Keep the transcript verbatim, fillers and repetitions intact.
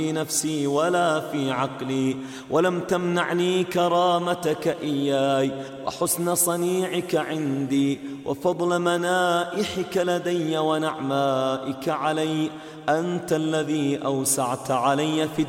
في نفسي ولا في عقلي، ولم تمنعني كرامتك إياي وحسن صنيعك عندي وفضل منائحك لدي ونعمائك علي. أنت الذي أوسعت علي في